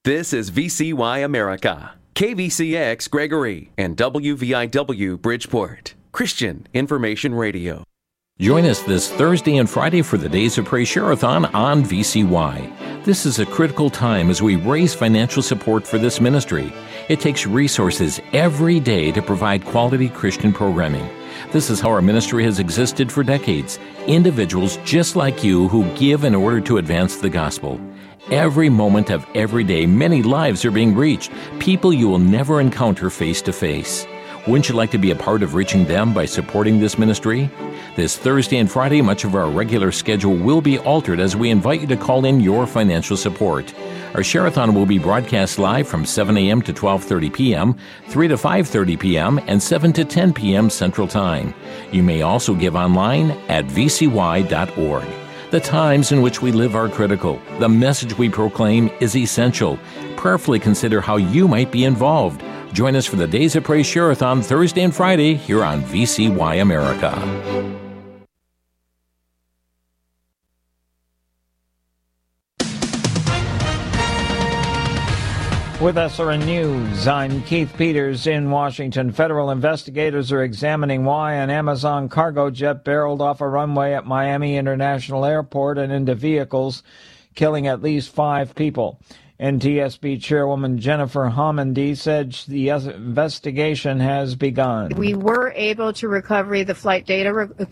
This is VCY America, KVCX Gregory, and WVIW Bridgeport, Christian Information Radio. Join us this Thursday and Friday for the Days of Praise Share-a-thon on VCY. This is a critical time as we raise financial support for this ministry. It takes resources every day to provide quality Christian programming. This is how our ministry has existed for decades. Individuals just like you who give in order to advance the gospel. Every moment of every day, many lives are being reached, people you will never encounter face to face. Wouldn't you like to be a part of reaching them by supporting this ministry? This Thursday and Friday, much of our regular schedule will be altered as we invite you to call in your financial support. Our Share-a-thon will be broadcast live from 7 a.m. to 12:30 p.m., 3 to 5:30 p.m., and 7 to 10 p.m. Central Time. You may also give online at vcy.org. The times in which we live are critical. The message we proclaim is essential. Prayerfully consider how you might be involved. Join us for the Days of Praise Share-a-thon Thursday and Friday here on VCY America. With SRN News, I'm Keith Peters in Washington. Federal investigators are examining why an Amazon cargo jet barreled off a runway at Miami International Airport and into vehicles, killing at least 5 people. NTSB Chairwoman Jennifer Homendy said the investigation has begun. We were able to recover the flight data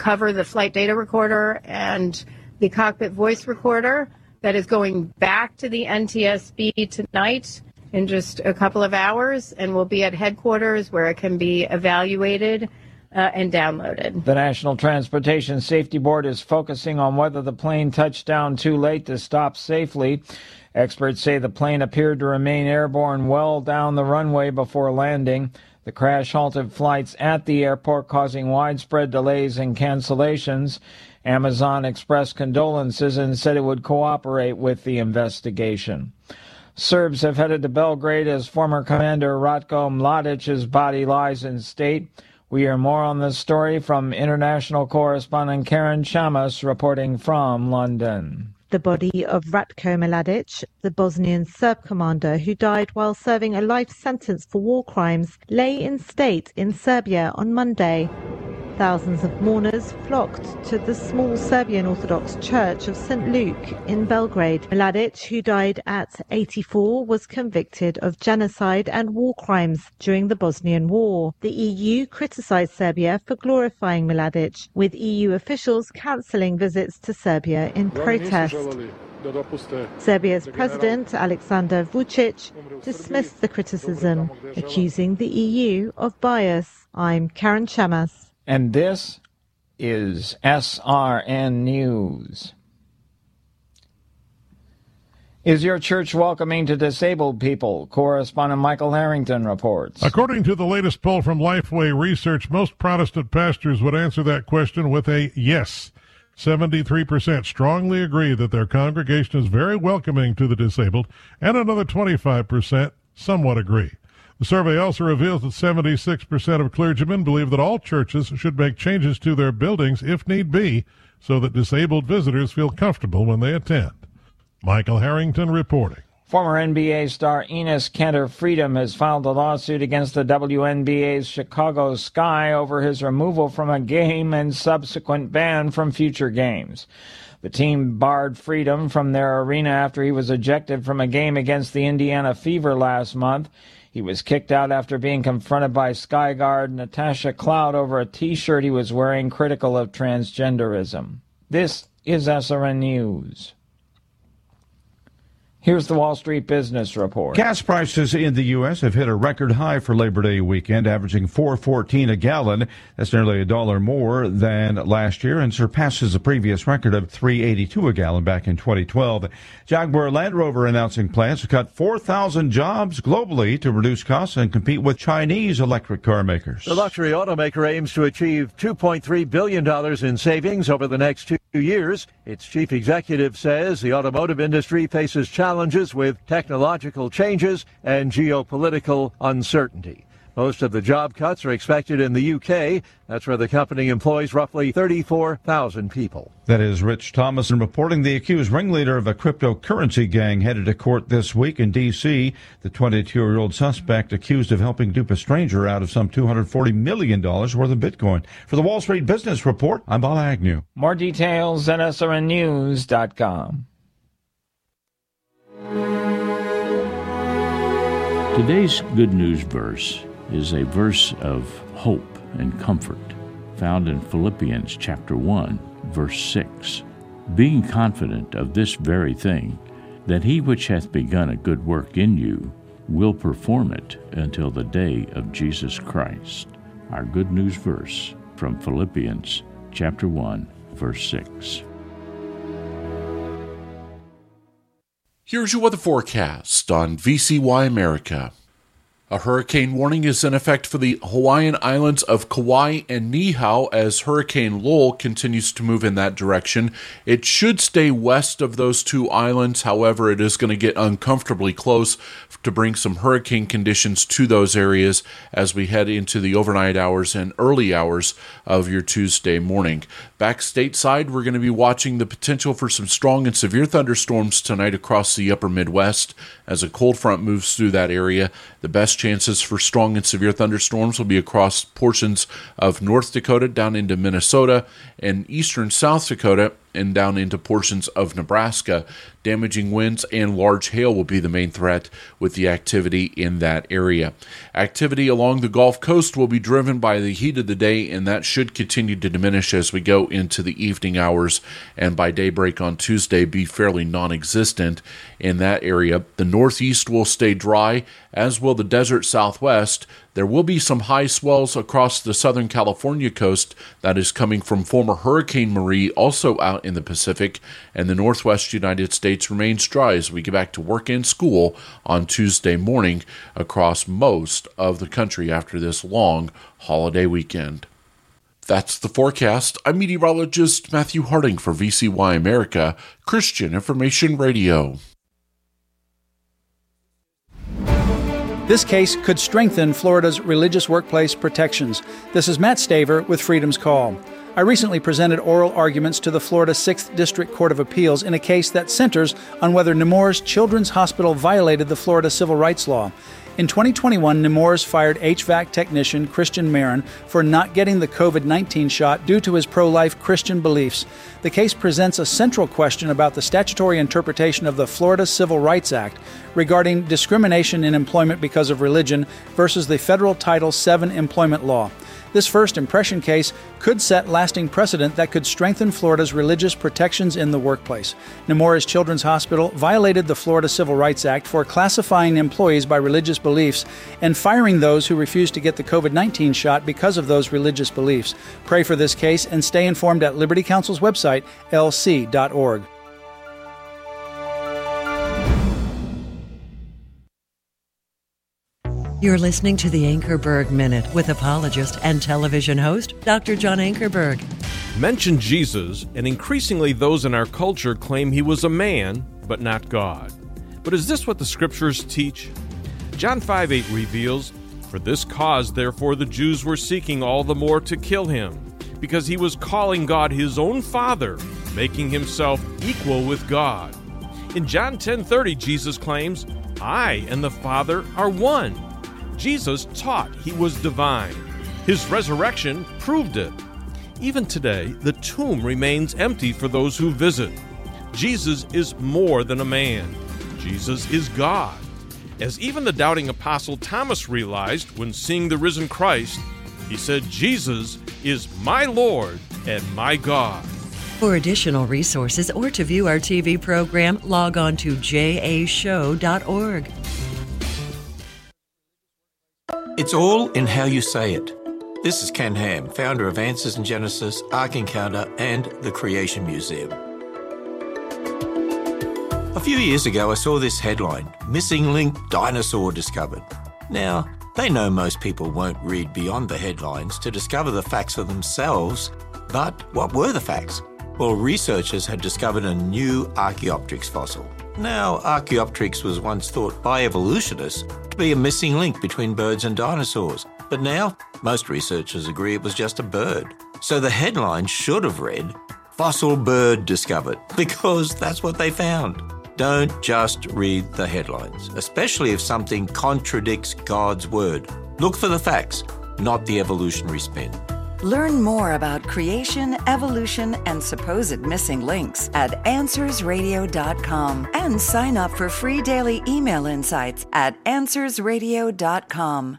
recorder and the cockpit voice recorder that is going back to the NTSB tonight in just a couple of hours, and will be at headquarters where it can be evaluated and downloaded. The National Transportation Safety Board is focusing on whether the plane touched down too late to stop safely. Experts say the plane appeared to remain airborne well down the runway before landing. The crash halted flights at the airport, causing widespread delays and cancellations. Amazon expressed condolences and said it would cooperate with the investigation. Serbs have headed to Belgrade as former Commander Ratko Mladic's body lies in state. We hear more on this story from international correspondent Karen Chamas reporting from London. The body of Ratko Mladic, the Bosnian Serb commander who died while serving a life sentence for war crimes, lay in state in Serbia on Monday. Thousands of mourners flocked to the small Serbian Orthodox Church of St. Luke in Belgrade. Mladic, who died at 84, was convicted of genocide and war crimes during the Bosnian War. The EU criticised Serbia for glorifying Mladic, with EU officials cancelling visits to Serbia in protest. Serbia's President Aleksandar Vučić dismissed the criticism, accusing the EU of bias. I'm Karen Chamas. And this is SRN News. Is your church welcoming to disabled people? Correspondent Michael Harrington reports. According to the latest poll from Lifeway Research, most Protestant pastors would answer that question with a yes. 73% strongly agree that their congregation is very welcoming to the disabled, and another 25% somewhat agree. The survey also reveals that 76% of clergymen believe that all churches should make changes to their buildings if need be, so that disabled visitors feel comfortable when they attend. Michael Harrington reporting. Former NBA star Enes Kanter Freedom has filed a lawsuit against the WNBA's Chicago Sky over his removal from a game and subsequent ban from future games. The team barred Freedom from their arena after he was ejected from a game against the Indiana Fever last month. He was kicked out after being confronted by Sky guard Natasha Cloud over a T-shirt he was wearing critical of transgenderism. This is SRN News. Here's the Wall Street Business Report. Gas prices in the U.S. have hit a record high for Labor Day weekend, averaging $4.14 a gallon. That's nearly $1 more than last year and surpasses the previous record of $3.82 a gallon back in 2012. Jaguar Land Rover announcing plans to cut 4,000 jobs globally to reduce costs and compete with Chinese electric car makers. The luxury automaker aims to achieve $2.3 billion in savings over the next 2 years. Its chief executive says the automotive industry faces challenges with technological changes and geopolitical uncertainty. Most of the job cuts are expected in the UK. That's where the company employs roughly 34,000 people. That is Rich Thomason reporting. The accused ringleader of a cryptocurrency gang headed to court this week in D.C. The 22-year-old suspect accused of helping dupe a stranger out of some $240 million worth of Bitcoin. For the Wall Street Business Report, I'm Bob Agnew. More details at srnnews.com. Today's good news verse is a verse of hope and comfort found in Philippians chapter 1, verse 6. Being confident of this very thing, that he which hath begun a good work in you will perform it until the day of Jesus Christ. Our good news verse from Philippians chapter 1, verse 6. Here's your weather forecast on VCY America. A hurricane warning is in effect for the Hawaiian islands of Kauai and Niihau as Hurricane Lowell continues to move in that direction. It should stay west of those two islands. However, it is going to get uncomfortably close to bring some hurricane conditions to those areas as we head into the overnight hours and early hours of your Tuesday morning. Back stateside, we're going to be watching the potential for some strong and severe thunderstorms tonight across the upper Midwest as a cold front moves through that area. The best chances for strong and severe thunderstorms will be across portions of North Dakota down into Minnesota and eastern South Dakota and down into portions of Nebraska. Damaging winds and large hail will be the main threat with the activity in that area. Activity along the Gulf Coast will be driven by the heat of the day, and that should continue to diminish as we go into the evening hours, and by daybreak on Tuesday be fairly non-existent in that area. The Northeast will stay dry, as will the desert Southwest. There will be some high swells across the Southern California coast that is coming from former Hurricane Marie, also out in the Pacific, and the Northwest United States remains dry as we get back to work and school on Tuesday morning across most of the country after this long holiday weekend. That's the forecast. I'm meteorologist Matthew Harding for VCY America, Christian Information Radio. This case could strengthen Florida's religious workplace protections. This is Matt Staver with Freedom's Call. I recently presented oral arguments to the Florida 6th District Court of Appeals in a case that centers on whether Nemours Children's Hospital violated the Florida civil rights law. In 2021, Nemours fired HVAC technician Christian Marin for not getting the COVID-19 shot due to his pro-life Christian beliefs. The case presents a central question about the statutory interpretation of the Florida Civil Rights Act regarding discrimination in employment because of religion versus the federal Title VII employment law. This first impression case could set lasting precedent that could strengthen Florida's religious protections in the workplace. Nemours Children's Hospital violated the Florida Civil Rights Act for classifying employees by religious beliefs and firing those who refused to get the COVID-19 shot because of those religious beliefs. Pray for this case and stay informed at Liberty Counsel's website, lc.org. You're listening to the Ankerberg Minute with apologist and television host, Dr. John Ankerberg. Mention Jesus, and increasingly those in our culture claim he was a man, but not God. But is this what the Scriptures teach? John 5:8 reveals, "For this cause, therefore, the Jews were seeking all the more to kill him, because he was calling God his own Father, making himself equal with God." In John 10:30, Jesus claims, "I and the Father are one." Jesus taught he was divine. His resurrection proved it. Even today, the tomb remains empty for those who visit. Jesus is more than a man. Jesus is God. As even the doubting apostle Thomas realized when seeing the risen Christ, he said, "Jesus is my Lord and my God." For additional resources or to view our TV program, log on to jashow.org. It's all in how you say it. This is Ken Ham, founder of Answers in Genesis, Ark Encounter, and the Creation Museum. A few years ago, I saw this headline, "Missing Link Dinosaur Discovered." Now, they know most people won't read beyond the headlines to discover the facts for themselves, but what were the facts? Well, researchers had discovered a new Archaeopteryx fossil. Now, Archaeopteryx was once thought by evolutionists to be a missing link between birds and dinosaurs. But now, most researchers agree it was just a bird. So the headline should have read, "Fossil bird discovered," because that's what they found. Don't just read the headlines, especially if something contradicts God's word. Look for the facts, not the evolutionary spin. Learn more about creation, evolution, and supposed missing links at AnswersRadio.com and sign up for free daily email insights at AnswersRadio.com.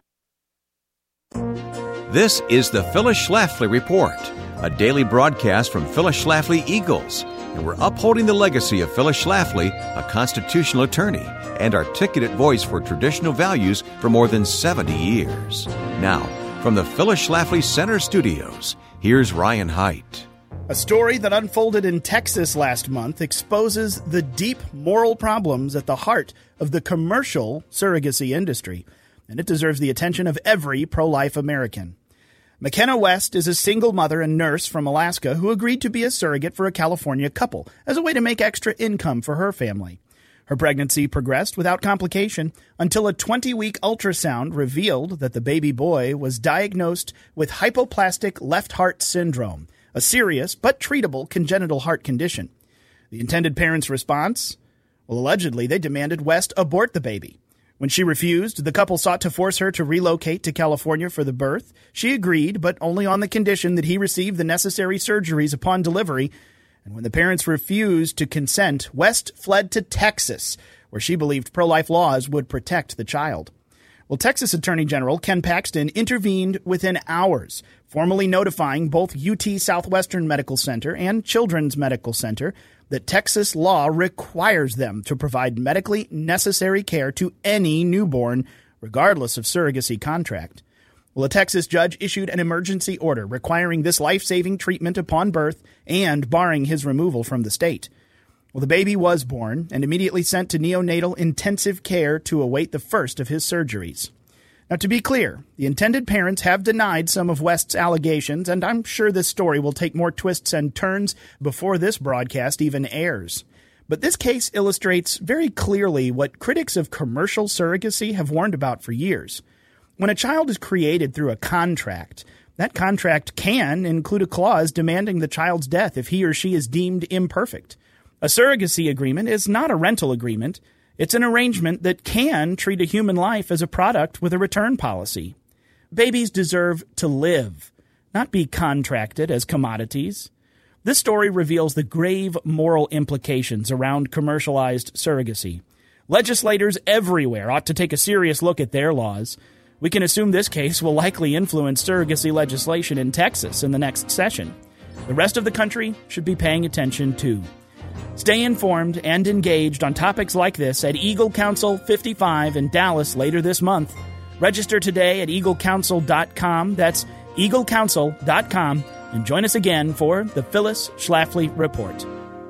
This is the Phyllis Schlafly Report, a daily broadcast from Phyllis Schlafly Eagles, and we're upholding the legacy of Phyllis Schlafly, a constitutional attorney and articulate voice for traditional values for more than 70 years. Now, from the Phyllis Schlafly Center Studios, here's Ryan Haidt. A story that unfolded in Texas last month exposes the deep moral problems at the heart of the commercial surrogacy industry, and it deserves the attention of every pro-life American. McKenna West is a single mother and nurse from Alaska who agreed to be a surrogate for a California couple as a way to make extra income for her family. Her pregnancy progressed without complication until a 20-week ultrasound revealed that the baby boy was diagnosed with hypoplastic left heart syndrome, a serious but treatable congenital heart condition. The intended parents' response? Well, allegedly, they demanded West abort the baby. When she refused, the couple sought to force her to relocate to California for the birth. She agreed, but only on the condition that he receive the necessary surgeries upon delivery. And when the parents refused to consent, West fled to Texas, where she believed pro-life laws would protect the child. Well, Texas Attorney General Ken Paxton intervened within hours, formally notifying both UT Southwestern Medical Center and Children's Medical Center that Texas law requires them to provide medically necessary care to any newborn, regardless of surrogacy contract. Well, a Texas judge issued an emergency order requiring this life-saving treatment upon birth and barring his removal from the state. Well, the baby was born and immediately sent to neonatal intensive care to await the first of his surgeries. Now, to be clear, the intended parents have denied some of West's allegations, and I'm sure this story will take more twists and turns before this broadcast even airs. But this case illustrates very clearly what critics of commercial surrogacy have warned about for years. When a child is created through a contract, that contract can include a clause demanding the child's death if he or she is deemed imperfect. A surrogacy agreement is not a rental agreement. It's an arrangement that can treat a human life as a product with a return policy. Babies deserve to live, not be contracted as commodities. This story reveals the grave moral implications around commercialized surrogacy. Legislators everywhere ought to take a serious look at their laws. We can assume this case will likely influence surrogacy legislation in Texas in the next session. The rest of the country should be paying attention too. Stay informed and engaged on topics like this at Eagle Council 55 in Dallas later this month. Register today at eaglecouncil.com. That's eaglecouncil.com. And join us again for the Phyllis Schlafly Report.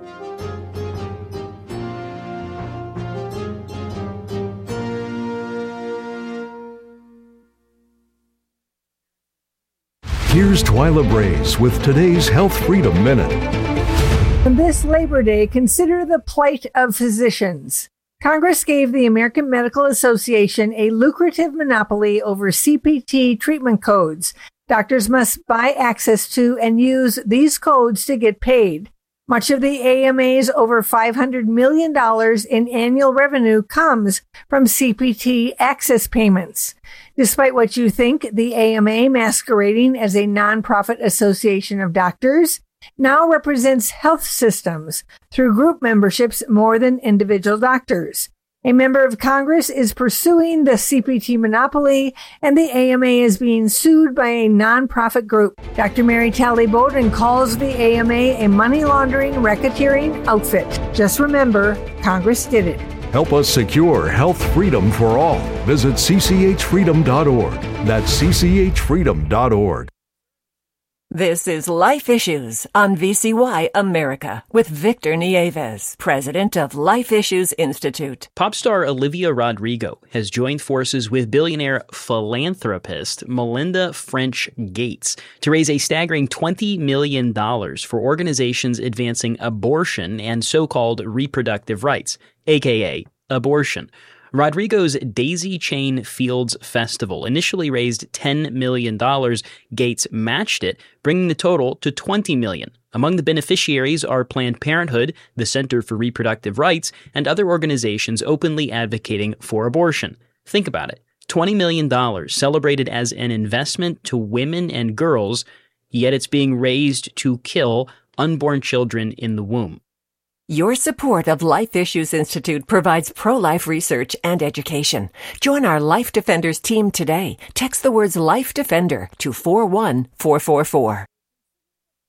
Here's Twyla Brace with today's Health Freedom Minute. On this Labor Day, consider the plight of physicians. Congress gave the American Medical Association a lucrative monopoly over CPT treatment codes. Doctors must buy access to and use these codes to get paid. Much of the AMA's over $500 million in annual revenue comes from CPT access payments. Despite what you think, the AMA, masquerading as a nonprofit association of doctors, now represents health systems through group memberships more than individual doctors. A member of Congress is pursuing the CPT monopoly, and the AMA is being sued by a nonprofit group. Dr. Mary Talley Bowden calls the AMA a money laundering, racketeering outfit. Just remember, Congress did it. Help us secure health freedom for all. Visit cchfreedom.org. That's cchfreedom.org. This is Life Issues on VCY America with Victor Nieves, president of Life Issues Institute. Pop star Olivia Rodrigo has joined forces with billionaire philanthropist Melinda French Gates to raise a staggering $20 million for organizations advancing abortion and so-called reproductive rights. aka abortion. Rodrigo's Daisy Chain Fields Festival initially raised $10 million. Gates matched it, bringing the total to $20 million. Among the beneficiaries are Planned Parenthood, the Center for Reproductive Rights, and other organizations openly advocating for abortion. Think about it. $20 million celebrated as an investment to women and girls, yet it's being raised to kill unborn children in the womb. Your support of Life Issues Institute provides pro-life research and education. Join our Life Defenders team today. Text the words Life Defender to 41444.